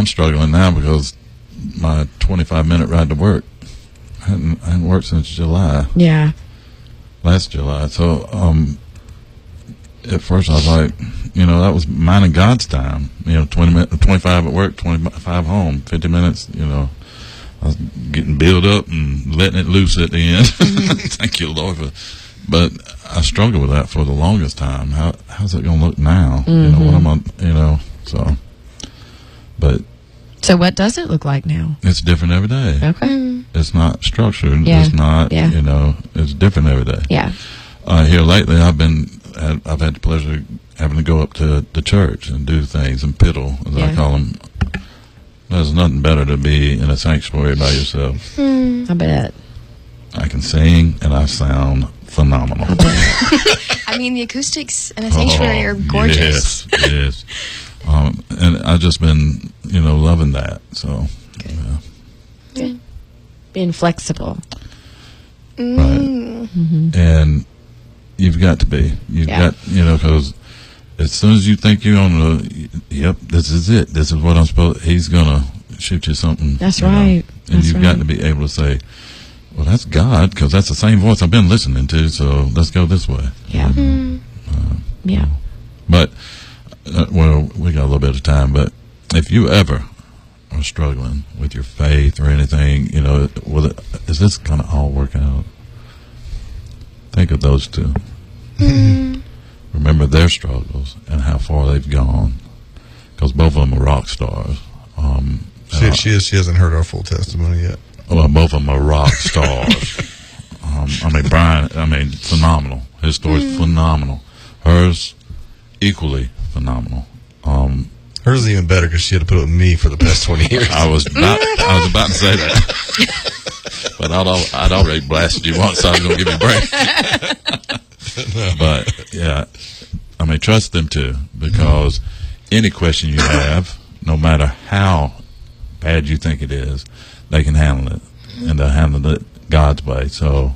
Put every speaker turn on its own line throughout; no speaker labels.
I'm struggling now because my 25-minute ride to work hadn't worked since July.
Yeah.
Last July. So at first I was like, that was mine and God's time. 25 at work, 25 home, 50 minutes. I was getting built up and letting it loose at the end. Thank you, Lord. But I struggled with that for the longest time. How's it going to look now? What am I?
So what does it look like now?
It's different every day.
Okay.
It's not structured.
Yeah.
It's not.
Yeah.
It's different every day.
Yeah.
Here lately, I've had the pleasure of having to go up to the church and do things and piddle, as I call them. There's nothing better to be in a sanctuary by yourself.
I bet.
I can sing and I sound phenomenal.
I mean, the acoustics in a sanctuary are gorgeous.
Yes. And I've just been, loving that. So,
Good. Being flexible.
Right. And you've got to be. You've got, because as soon as you think you're on this is it. This is what I'm supposed. He's gonna shoot you something.
That's right.
And you've got to be able to say, "Well, that's God," because that's the same voice I've been listening to. So let's go this way.
Yeah. Yeah.
But we got a little bit of time. But if you ever are struggling with your faith or anything, is this gonna all work out? Think of those two. Remember their struggles and how far they've gone, because both of them are rock stars.
She hasn't heard our full testimony yet.
Well, both of them are rock stars. Brian, phenomenal. His story's phenomenal. Hers, equally phenomenal.
Hers is even better because she had to put it with me for the past 20 years.
I was about to say that. But I'd already blasted you once, so I was going to give you a break. But, yeah, trust them too, because any question you have, no matter how bad you think it is, they can handle it, and they'll handle it God's way. So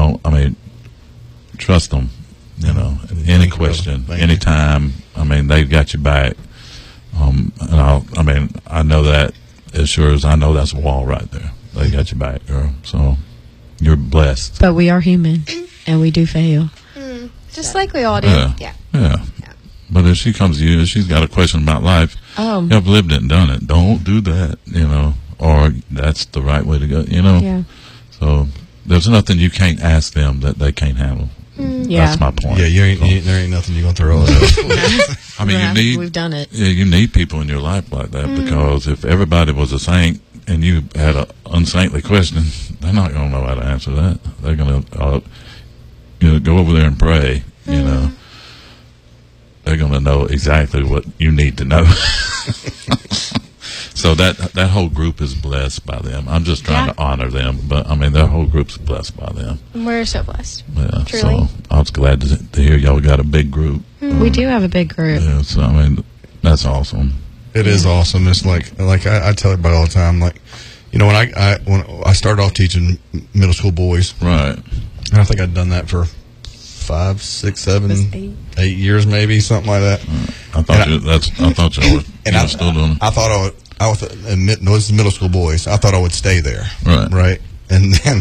trust them, any question, anytime. They've got your back. And I know that as sure as I know that's a wall right there. They got your back, girl. So you're blessed.
But we are human, and we do fail.
Just like we all do.
Yeah. But if she comes to you and she's got a question about life, you've lived it and done it. Don't do that, or that's the right way to go,
Yeah.
So there's nothing you can't ask them that they can't handle.
Yeah.
That's my point.
Yeah, there ain't nothing you're going to throw at us.
We've
done it.
Yeah, you need people in your life like that, because if everybody was a saint and you had an unsaintly question, they're not going to know how to answer that. They're going to go over there and pray, They're going to know exactly what you need to know. So that whole group is blessed by them. I'm just trying to honor them, but their whole group's blessed by them.
We're so blessed.
Yeah,
truly.
So I was glad to hear y'all got a big group.
We do have a big group.
Yeah, so that's awesome.
It is awesome. It's like I tell everybody all the time, when I started off teaching middle school boys,
right?
And I think I'd done that for 5, 6, 7, 8 years, maybe something like that.
I thought you were still doing it.
I thought I would. This is middle school boys. I thought I would stay there.
Right.
And then,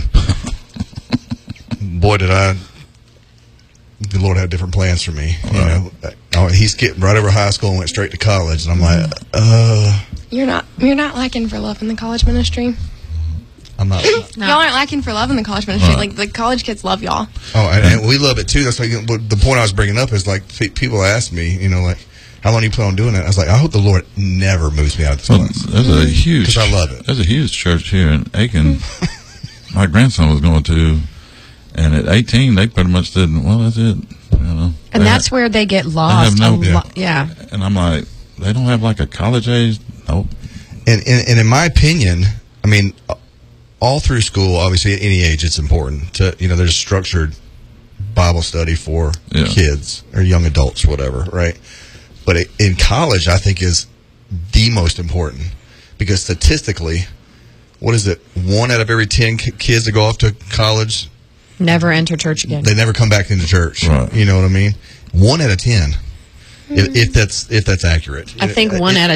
boy, did the Lord had different plans for me. He skipped right over high school and went straight to college. And I'm like,
You're not lacking for love in the college ministry.
I'm not.
Y'all aren't lacking for love in the college ministry. Like, the college kids love y'all.
Oh, and we love it too. That's like the point I was bringing up is people ask me, how long do you plan on doing it? I was like, I hope the Lord never moves me out of this place.
There's a huge,
because I love it.
There's a huge church here in Aiken. My grandson was going to, and at 18, they pretty much said, "Well, that's it."
And that's where they get lost. Yeah.
And I'm like, they don't have like a college age. Nope.
And in my opinion, all through school, obviously at any age, it's important to there's structured Bible study for kids or young adults, whatever, right? But in college, I think is the most important, because statistically, what is it? 1 out of every 10 kids that go off to college
never enter church again.
They never come back into church.
Right.
You know what I mean? 1 out of 10, if that's accurate.
I think 1 out of